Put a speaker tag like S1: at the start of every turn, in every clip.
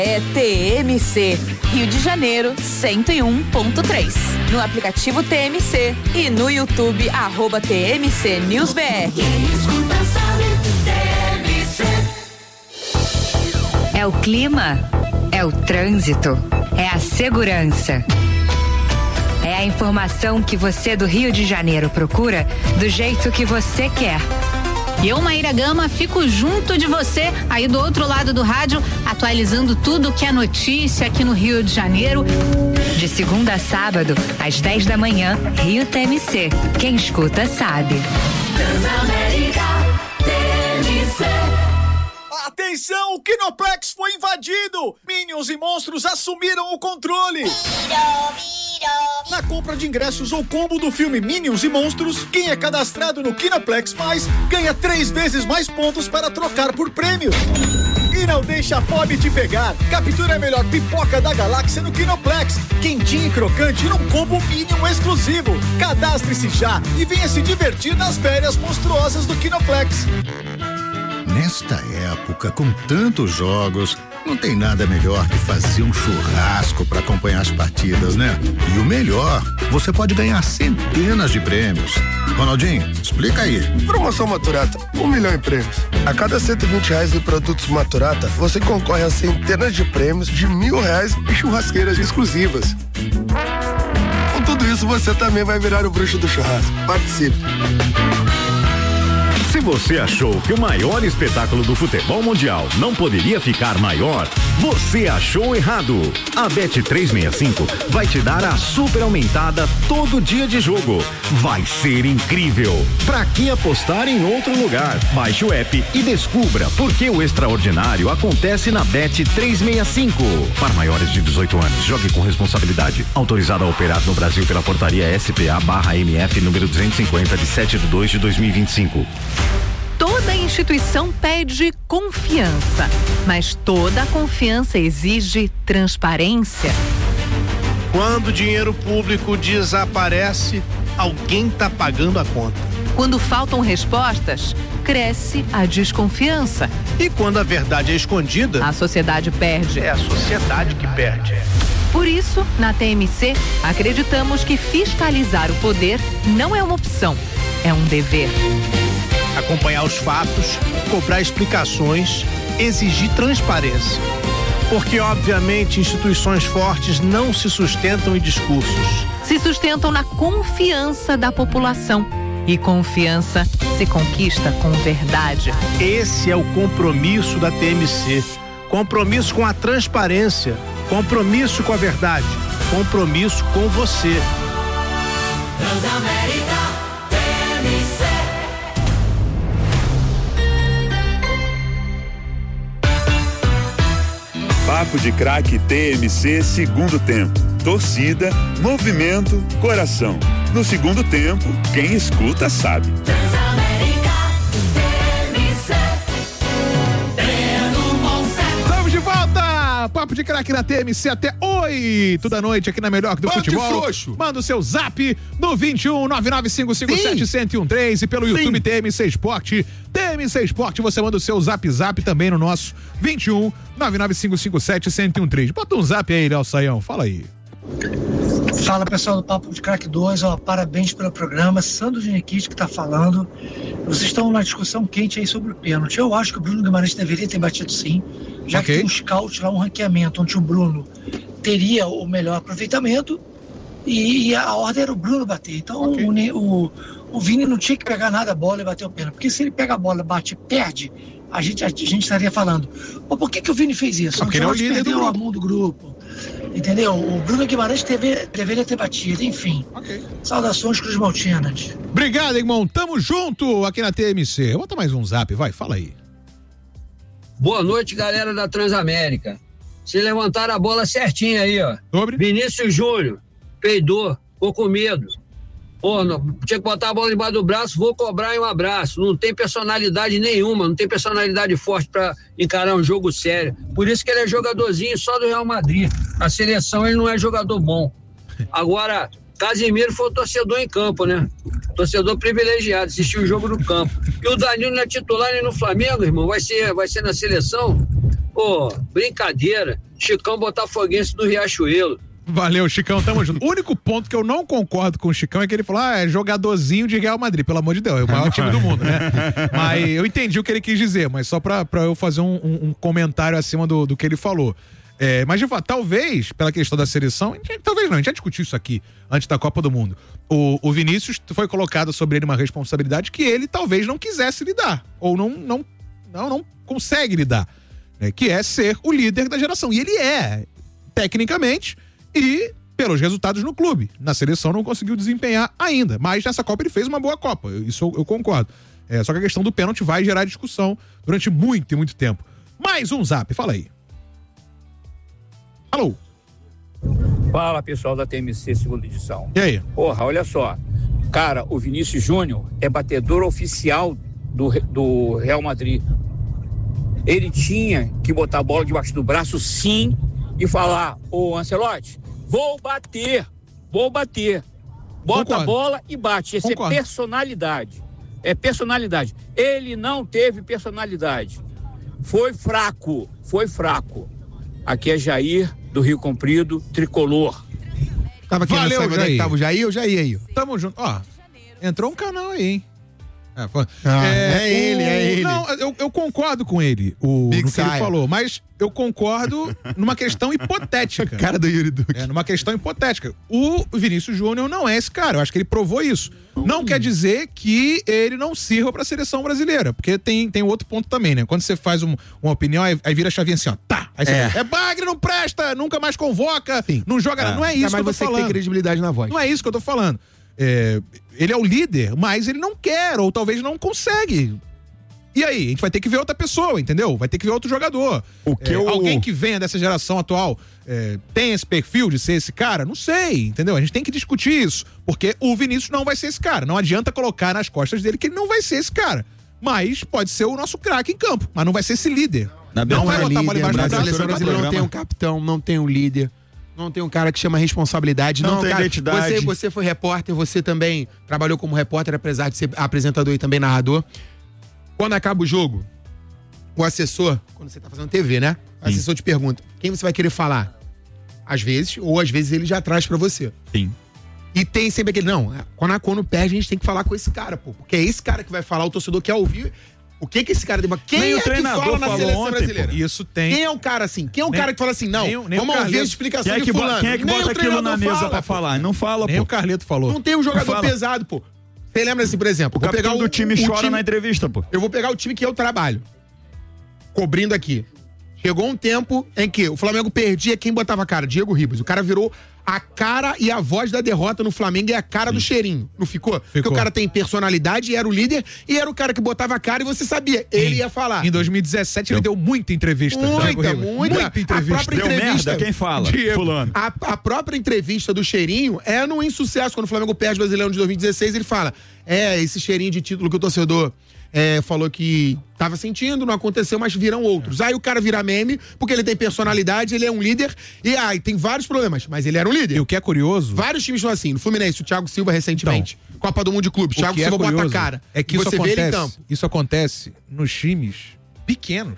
S1: É TMC, Rio de Janeiro 101.3. No aplicativo TMC e no YouTube @TMC News BR.
S2: É o clima, é o trânsito, é a segurança. É a informação que você do Rio de Janeiro procura do jeito que você quer.
S3: E eu, Maíra Gama, fico junto de você aí do outro lado do rádio, atualizando tudo que é notícia aqui no Rio de Janeiro.
S2: De segunda a sábado, às 10 da manhã, Rio TMC. Quem escuta sabe.
S4: Transamérica TMC.
S5: Atenção, o Kinoplex foi invadido! Minions e monstros assumiram o controle! Na compra de ingressos ou combo do filme Minions e Monstros, quem é cadastrado no Kinoplex Mais ganha 3 vezes mais pontos para trocar por prêmios. E não deixa a fome te pegar. Captura a melhor pipoca da galáxia no Kinoplex. Quentinho e crocante num combo Minion exclusivo. Cadastre-se já e venha se divertir nas férias monstruosas do Kinoplex.
S6: Nesta época, com tantos jogos, não tem nada melhor que fazer um churrasco para acompanhar as partidas, né? E o melhor, você pode ganhar centenas de prêmios. Ronaldinho, explica aí.
S7: Promoção Maturata, 1 milhão em prêmios. A cada R$120 em produtos Maturata, você concorre a centenas de prêmios de R$1.000 e churrasqueiras exclusivas. Com tudo isso, você também vai virar o bruxo do churrasco. Participe.
S8: Se você achou que o maior espetáculo do futebol mundial não poderia ficar maior, você achou errado. A Bet365 vai te dar a super aumentada todo dia de jogo. Vai ser incrível. Pra que apostar em outro lugar? Baixe o app e descubra por que o extraordinário acontece na Bet365. Para maiores de 18 anos, jogue com responsabilidade. Autorizado a operar no Brasil pela portaria SPA/MF número 250 de 7/2/2025.
S3: Toda instituição pede confiança, mas toda confiança exige transparência.
S9: Quando o dinheiro público desaparece, alguém está pagando a conta.
S3: Quando faltam respostas, cresce a desconfiança.
S9: E quando a verdade é escondida,
S3: a sociedade perde.
S9: É a sociedade que perde.
S3: Por isso, na TMC, acreditamos que fiscalizar o poder não é uma opção, é um dever.
S9: Acompanhar os fatos, cobrar explicações, exigir transparência. Porque, obviamente, instituições fortes não se sustentam em discursos.
S3: Se sustentam na confiança da população. E confiança se conquista com verdade.
S9: Esse é o compromisso da TMC. Compromisso com a transparência. Compromisso com a verdade. Compromisso com você.
S4: Transamérica TMC.
S10: Papo de Craque TMC segundo tempo. Torcida, movimento, coração. No segundo tempo, quem escuta sabe.
S4: Transamérica TMC.
S11: Estamos de volta! Papo de Craque na TMC até 8 da noite aqui na Melhor do Futebol.
S5: Frouxo.
S11: Manda o seu zap no 21 99557-1013 e pelo YouTube TMC Esporte. TMC Esporte, você manda o seu zap também no nosso 21 99557-1013. Bota um zap aí, Léo Saião, fala aí.
S12: Fala pessoal do Papo de Craque 2, parabéns pelo programa. Sandro de Nikit que tá falando. Vocês estão numa discussão quente aí sobre o pênalti. Eu acho que o Bruno Guimarães deveria ter batido sim, já que tem um scout lá, um ranqueamento onde o Bruno teria o melhor aproveitamento e a ordem era o Bruno bater. Então o Vini não tinha que pegar nada a bola e bater o pênalti, porque se ele pega a bola, bate e perde, a gente estaria falando, por que o Vini fez isso?
S11: Porque ele é o líder do grupo.
S12: A mão do grupo. Entendeu? O Bruno Guimarães deveria ter batido, enfim. Saudações Cruz Maltinas.
S11: Obrigado, irmão. Tamo junto aqui na TMC. Bota mais um zap, vai, fala aí.
S13: Boa noite, galera da Transamérica. Vocês levantaram a bola certinha aí, ó.
S11: Sobre?
S13: Vinícius Júnior, peidou, ficou com medo. Pô, tinha que botar a bola debaixo do braço, vou cobrar um abraço. Não tem personalidade nenhuma, não tem personalidade forte pra encarar um jogo sério. Por isso que ele é jogadorzinho só do Real Madrid. A seleção ele não é jogador bom. Agora, Casimiro foi o torcedor em campo, né? Torcedor privilegiado, assistiu o jogo no campo. E o Danilo não é titular nem no Flamengo, irmão, vai ser na seleção? Pô, brincadeira. Chicão botafoguense do Riachuelo.
S11: Valeu, Chicão, tamo junto. O único ponto que eu não concordo com o Chicão é que ele falou, é jogadorzinho de Real Madrid, pelo amor de Deus, é o maior time do mundo, né? Mas eu entendi o que ele quis dizer, mas só pra eu fazer um comentário acima do que ele falou. Mas de fato, talvez, pela questão da seleção, talvez não, a gente já discutiu isso aqui antes da Copa do Mundo. O Vinícius foi colocado sobre ele uma responsabilidade que ele talvez não quisesse lidar, ou não consegue lidar, né? Que é ser o líder da geração. E ele é, tecnicamente, e pelos resultados no clube. Na seleção não conseguiu desempenhar ainda, mas nessa Copa ele fez uma boa Copa, isso eu concordo. Só que a questão do pênalti vai gerar discussão durante muito e muito tempo. Mais um zap, fala aí. Alô?
S14: Fala, pessoal da TMC segunda edição.
S11: E aí?
S14: Porra, olha só. Cara, o Vinícius Júnior é batedor oficial do Real Madrid. Ele tinha que botar a bola debaixo do braço, sim, e falar, ô Ancelotti, vou bater. Bota Concordo. A bola e bate. Essa é personalidade. É personalidade. Ele não teve personalidade. Foi fraco. Aqui é Jair, do Rio Comprido, tricolor.
S15: Tava aqui
S11: Valeu,
S15: nessa, Jair. Tava o Jair ou Jair aí?
S11: Tamo junto. Ó, entrou um canal aí, hein?
S15: É ele.
S11: Não, eu concordo com ele, no que ele falou, mas eu concordo numa questão hipotética.
S15: Cara do Yuri Duque.
S11: Numa questão hipotética. O Vinícius Júnior não é esse cara, eu acho que ele provou isso. Não quer dizer que ele não sirva pra seleção brasileira, porque tem outro ponto também, né? Quando você faz uma opinião, aí vira a chavinha assim, ó, tá. Aí você fala, bagre, não presta, nunca mais convoca, não joga, não é isso que eu tô falando. Mas você tem
S15: credibilidade na voz.
S11: Não é isso que eu tô falando. Ele é o líder, mas ele não quer, ou talvez não consegue. E aí? A gente vai ter que ver outra pessoa, entendeu? Vai ter que ver outro jogador. Alguém que venha dessa geração atual tem esse perfil de ser esse cara? Não sei, entendeu? A gente tem que discutir isso, porque o Vinícius não vai ser esse cara. Não adianta colocar nas costas dele que ele não vai ser esse cara. Mas pode ser o nosso craque em campo, mas não vai ser esse líder. Não vai botar a bola embaixo do braço.
S15: A seleção brasileira não tem um capitão, não tem um líder. Não tem um cara que chama responsabilidade. Não tem identidade. Você foi repórter, você também trabalhou como repórter, apesar de ser apresentador e também narrador. Quando acaba o jogo, o assessor, quando você tá fazendo TV, né? O assessor te pergunta, quem você vai querer falar? Às vezes, ou às vezes ele já traz pra você.
S16: Sim.
S15: E tem sempre aquele, quando perde, a gente tem que falar com esse cara, pô. Porque é esse cara que vai falar, o torcedor quer ouvir. O que esse cara tem? Quem é que fala na seleção brasileira?
S11: Isso tem.
S15: Quem é o cara assim? Quem é o cara que fala assim, vamos ouvir a explicação de fulano?
S16: Quem é que bota aquilo na mesa pra falar? Não fala, pô.
S11: Nem o Carleto falou.
S15: Não tem um jogador pesado, pô. Você lembra assim, por exemplo?
S16: O capitão do time chora na entrevista, pô.
S15: Eu vou pegar o time que eu trabalho. Cobrindo aqui. Chegou um tempo em que o Flamengo perdia, quem botava a cara? Diego Ribas. O cara virou a cara e a voz da derrota no Flamengo e a cara do cheirinho. Não ficou? Porque o cara tem personalidade, era o líder e era o cara que botava a cara e você sabia. Ele ia falar.
S11: Em 2017 ele deu muita entrevista.
S15: Muita entrevista. A própria entrevista.
S16: Quem fala? Fulano.
S15: A própria entrevista do cheirinho é no insucesso. Quando o Flamengo perde o Brasileirão de 2016, ele fala, esse cheirinho de título que o torcedor falou que tava sentindo, não aconteceu, mas viram outros. Aí o cara vira meme, porque ele tem personalidade, ele é um líder, e tem vários problemas, mas ele era um líder.
S11: E o que é curioso...
S15: Vários times estão assim, no Fluminense, o Thiago Silva recentemente, Copa do Mundo de Clubes, Thiago Silva bota a cara.
S11: É que isso acontece nos times pequenos.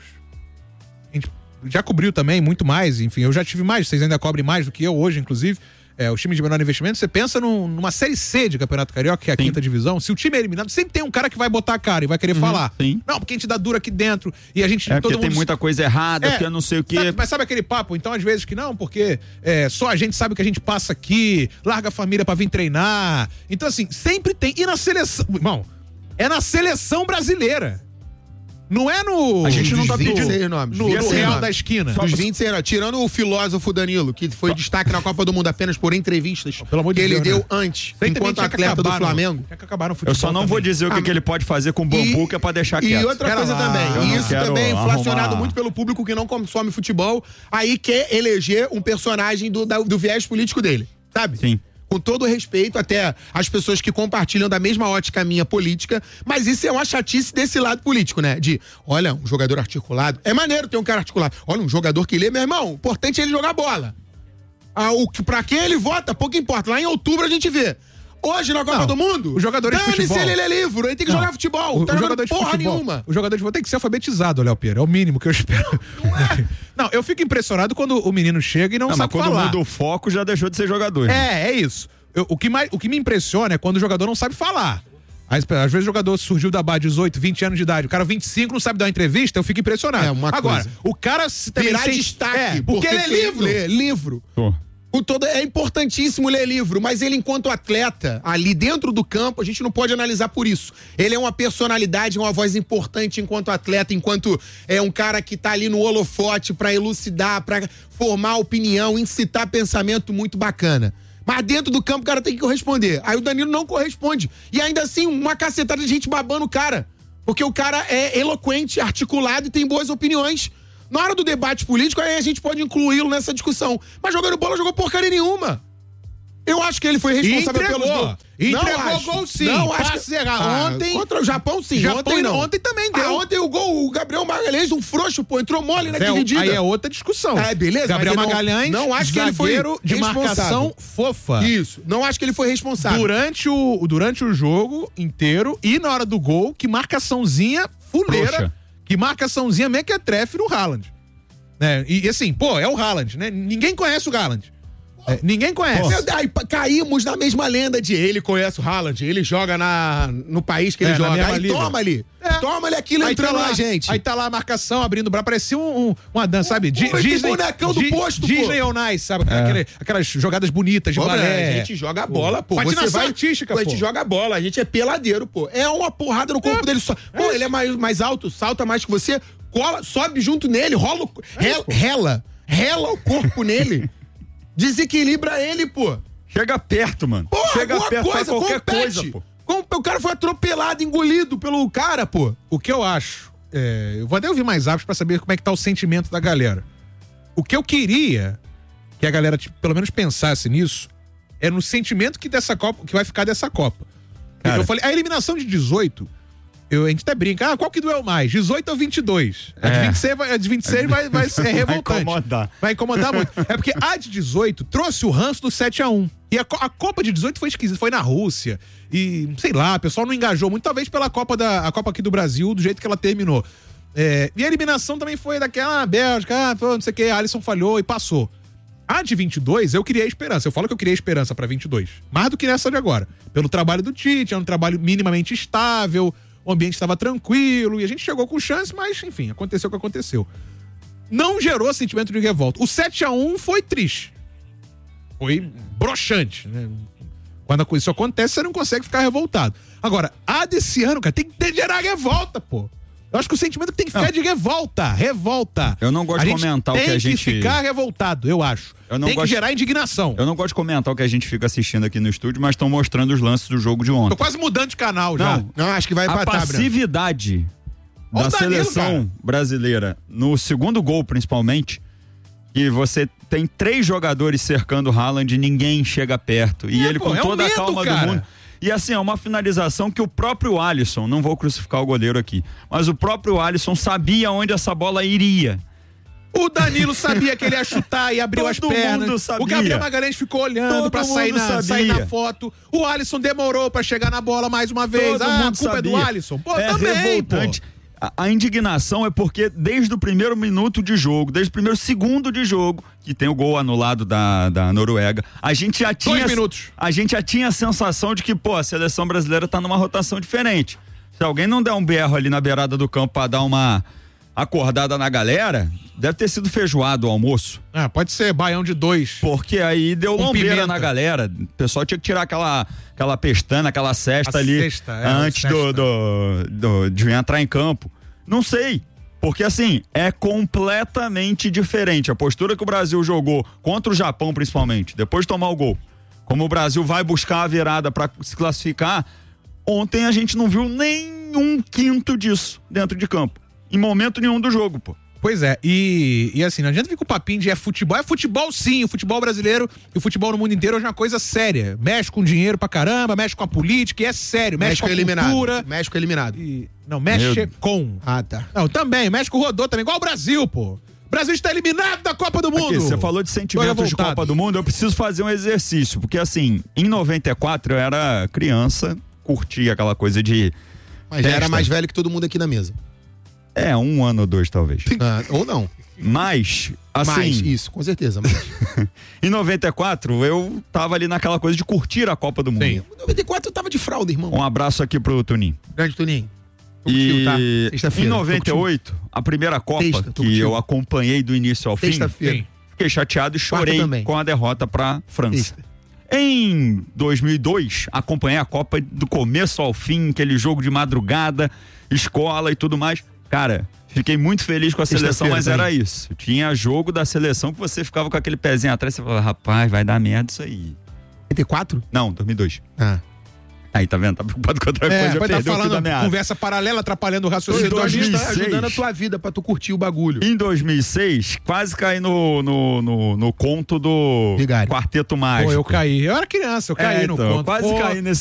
S11: A gente já cobriu também muito mais, enfim, eu já tive mais, vocês ainda cobrem mais do que eu hoje, inclusive. Os times de menor investimento, você pensa numa Série C de Campeonato Carioca, que é a quinta divisão, se o time é eliminado, sempre tem um cara que vai botar a cara e vai querer falar.
S16: Sim.
S11: Não, porque a gente dá dura aqui dentro e a gente...
S16: porque tem muita coisa errada, porque eu não sei o quê.
S11: Mas sabe aquele papo? Então, às vezes que não, porque só a gente sabe o que a gente passa aqui, larga a família pra vir treinar. Então, assim, sempre tem. E na seleção... Irmão, é na seleção brasileira. Não é no...
S16: A gente não tá pedindo
S15: nomes.
S11: No Real da Esquina.
S15: Dos 26 anos. Tirando o filósofo Danilo, que foi destaque na Copa do Mundo apenas por entrevistas que ele deu antes, enquanto atleta do Flamengo.
S16: Eu só não vou dizer o que ele pode fazer com o bambu, que é pra deixar quieto.
S15: E outra coisa também, isso também é inflacionado muito pelo público que não consome futebol, aí quer eleger um personagem do viés político dele, sabe?
S16: Sim.
S15: Com todo respeito até as pessoas que compartilham da mesma ótica minha política, mas isso é uma chatice desse lado político, né? Olha, um jogador articulado, é maneiro ter um cara articulado. Olha, um jogador que lê, meu irmão, o importante é ele jogar bola. Pra quem ele vota, pouco importa. Lá em outubro a gente vê. Hoje na Copa do Mundo?
S11: Os jogadores de futebol.
S15: Ele é livre, ele tem que jogar futebol. Não tá jogando porra nenhuma.
S11: O jogador de futebol tem que ser alfabetizado, Léo Pereira. É o mínimo que eu espero. Não, eu fico impressionado quando o menino chega e não sabe falar.
S16: Mas quando muda o foco, já deixou de ser jogador.
S11: É isso. O que me impressiona é quando o jogador não sabe falar. Às vezes o jogador surgiu da base 18, 20 anos de idade, o cara 25 não sabe dar uma entrevista, eu fico impressionado. Agora, o cara
S15: virar destaque, porque ele é livro. É importantíssimo ler livro, mas ele, enquanto atleta, ali dentro do campo, a gente não pode analisar por isso. Ele é uma personalidade, uma voz importante enquanto atleta, enquanto é um cara que tá ali no holofote pra elucidar, pra formar opinião, incitar pensamento muito bacana. Mas dentro do campo o cara tem que corresponder. Aí o Danilo não corresponde. E ainda assim, uma cacetada de gente babando o cara. Porque o cara é eloquente, articulado e tem boas opiniões. Na hora do debate político, aí a gente pode incluí-lo nessa discussão. Mas jogando bola, jogou porcaria nenhuma. Eu acho que ele foi responsável pelo gol.
S11: Entregou gol sim.
S15: Não, acho que ontem contra o Japão sim. Ontem não.
S11: Ontem também deu.
S15: Ontem o gol, o Gabriel Magalhães, um frouxo, pô, entrou mole na dividida.
S11: Aí é outra discussão.
S15: Beleza.
S11: Gabriel Magalhães,
S15: não acho que ele foi
S11: de marcação fofa.
S15: Isso. Não acho que ele foi responsável.
S11: Durante o jogo inteiro e na hora do gol, que marcaçãozinha fuleira. Poxa. Que marcaçãozinha mequetrefe no Haaland. Né? E assim, é o Haaland, né? Ninguém conhece o Haaland. Ninguém conhece.
S15: Aí caímos na mesma lenda de ele conhece o Haaland, ele joga no país que ele joga. Aí toma ali. Toma ali aquilo entrando na gente.
S11: Aí tá lá a marcação, abrindo o braço, parecia uma dança, sabe?
S15: Disney, bonecão do posto,
S11: Disney on Ice, sabe? Aquelas jogadas bonitas de balé.
S15: A gente joga a bola, pô.
S11: Patinação artística, pô.
S15: A gente joga a bola, a gente é peladeiro, pô. É uma porrada no corpo dele só. Pô, ele é mais alto, salta mais que você, sobe junto nele, rela o corpo nele. Desequilibra ele, pô.
S16: Chega perto, mano.
S15: Pô,
S16: chega perto,
S15: faz qualquer coisa, pô. O cara foi atropelado, engolido pelo cara, pô.
S11: O que eu acho, eu vou até ouvir mais áudios pra saber como é que tá o sentimento da galera. O que eu queria que a galera pelo menos pensasse nisso é no sentimento que vai ficar dessa Copa. Cara, eu falei, a eliminação de 18, a gente até brinca, qual que doeu mais? 18 ou 22? A de 26 vai ser revoltante. Vai incomodar muito. É porque a de 18 trouxe o ranço do 7-1. E a Copa de 18 foi esquisita, foi na Rússia. E, sei lá, o pessoal não engajou muito, talvez pela Copa aqui do Brasil, do jeito que ela terminou. E a eliminação também foi daquela Bélgica, não sei o que, a Alisson falhou e passou. A de 22, eu queria esperança. Eu falo que eu queria esperança pra 22. Mais do que nessa de agora. Pelo trabalho do Tite, é um trabalho minimamente estável, o ambiente estava tranquilo e a gente chegou com chance, mas enfim, aconteceu o que aconteceu. Não gerou sentimento de revolta. O 7-1 foi triste. Foi broxante, né? Quando isso acontece, você não consegue ficar revoltado. Agora, a desse ano, cara, tem que gerar revolta, pô. Eu acho que o sentimento tem que ficar de revolta.
S16: Eu não gosto de comentar o que a gente...
S11: Tem que ficar revoltado, eu acho. Tem que gerar indignação.
S16: Eu não gosto de comentar o que a gente fica assistindo aqui no estúdio, mas estão mostrando os lances do jogo de ontem.
S11: Tô quase mudando de canal já.
S15: Não, acho que vai empatar,
S16: a passividade da seleção brasileira, no segundo gol principalmente, que você tem 3 jogadores cercando o Haaland e ninguém chega perto. E ele com toda a calma do mundo... E assim, é uma finalização que o próprio Alisson, não vou crucificar o goleiro aqui, mas o próprio Alisson sabia onde essa bola iria.
S11: O Danilo sabia que ele ia chutar e abriu as pernas. O Gabriel Magalhães ficou olhando pra sair na foto. O Alisson demorou pra chegar na bola mais uma vez. A culpa é do Alisson. Também, revoltante.
S16: A indignação é porque desde o primeiro minuto de jogo, desde o primeiro segundo de jogo, que tem o gol anulado da Noruega, a gente já tinha
S11: 2 minutos.
S16: A gente já tinha a sensação de que, a seleção brasileira tá numa rotação diferente. Se alguém não der um berro ali na beirada do campo pra dar uma acordada na galera, deve ter sido feijoado o almoço.
S11: Pode ser baião de 2.
S16: Porque aí deu lombeira na galera. O pessoal tinha que tirar aquela pestana, aquela cesta ali antes de entrar em campo. Não sei. Porque assim, é completamente diferente. A postura que o Brasil jogou contra o Japão, principalmente, depois de tomar o gol. Como o Brasil vai buscar a virada para se classificar, ontem a gente não viu nem 1/5 disso dentro de campo. Em momento nenhum do jogo, pô.
S11: Pois é, e assim, não adianta vir com o papinho de futebol. É futebol sim, o futebol brasileiro e o futebol no mundo inteiro hoje é uma coisa séria. Mexe com dinheiro pra caramba, mexe com a política e é sério. Mexe com a cultura.
S15: México eliminado.
S11: Não, mexe com.
S15: Tá.
S11: Não, também, México rodou também, igual o Brasil, pô. Brasil está eliminado da Copa do Mundo.
S16: Aqui, você falou de sentimentos de Copa do Mundo, eu preciso fazer um exercício, porque assim, em 94 eu era criança, curtia aquela coisa de...
S15: Mas já era mais velho que todo mundo aqui na mesa.
S16: É, 1 ano ou 2 talvez.
S15: Ou não.
S16: Mas, assim...
S15: isso, com certeza. Mas...
S16: em 94 eu tava ali naquela coisa de curtir a Copa do Mundo. Sim.
S15: Em 94 eu tava de fralda, irmão.
S16: Um abraço aqui pro Toninho.
S15: Grande Toninho.
S16: E em 98, a primeira Copa que eu acompanhei do início ao fim, fiquei chateado e chorei com a derrota pra França. Em 2002, acompanhei a Copa do começo ao fim, aquele jogo de madrugada, escola e tudo mais. Cara, fiquei muito feliz com a seleção, mas era isso. Tinha jogo da seleção que você ficava com aquele pezinho atrás e você falava, rapaz, vai dar merda isso aí.
S15: 94?
S16: Não, 2002. Aí, tá vendo? Tá preocupado com outra coisa,
S11: vai estar falando conversa paralela, atrapalhando o raciocínio.
S15: 2006, ajudando a tua vida pra tu curtir o bagulho.
S16: Em 2006, quase caí no conto do
S15: Vigário.
S16: Quarteto Mágico.
S11: Pô, eu caí. Eu era criança, eu caí no conto.
S16: Quase caí nesse